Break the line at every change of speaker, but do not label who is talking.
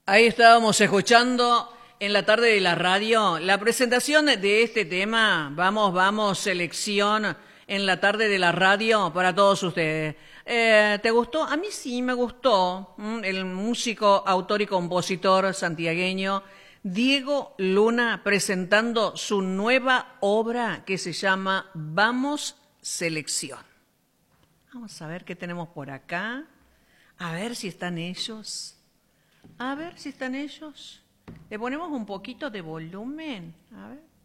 Ahí estábamos escuchando en la tarde de la radio la presentación de este tema, Vamos, vamos, selección en la tarde de la radio para todos ustedes. ¿Te gustó? A mí sí me gustó. El músico, autor y compositor santiagueño Diego Luna presentando su nueva obra que se llama Vamos, selección. Vamos a ver qué tenemos por acá. A ver si están ellos. A ver si están ellos. Le ponemos un poquito de volumen. A ver.